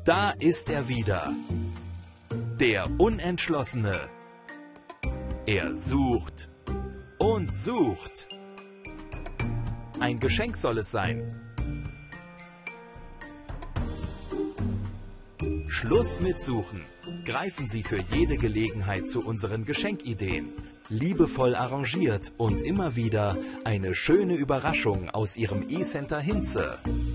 Da ist er wieder. Der Unentschlossene. Er sucht und sucht. Ein Geschenk soll es sein. Schluss mit Suchen. Greifen Sie für jede Gelegenheit zu unseren Geschenkideen. Liebevoll arrangiert und immer wieder eine schöne Überraschung aus Ihrem E-Center Hinze.